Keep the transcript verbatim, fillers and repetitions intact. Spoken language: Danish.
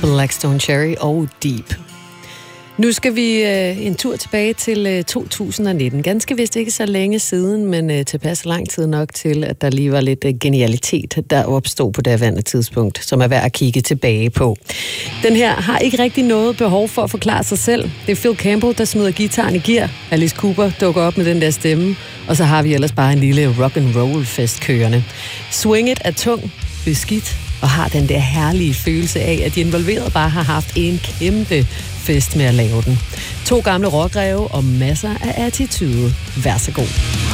Black Stone Cherry og Deep. Nu skal vi øh, en tur tilbage til øh, to tusind nitten. Ganske vist ikke så længe siden, men øh, tilpas lang tid nok til, at der lige var lidt øh, genialitet, der opstod på daværende tidspunkt, som er værd at kigge tilbage på. Den her har ikke rigtig noget behov for at forklare sig selv. Det er Phil Campbell, der smider guitaren i gear. Alice Cooper dukker op med den der stemme, og så har vi ellers bare en lille rock and roll fest kørende. Swing It er tung, beskidt, og har den der herlige følelse af, at de involverede bare har haft en kæmpe fest med at lave den. To gamle rockræve og masser af attitude. Vær så god.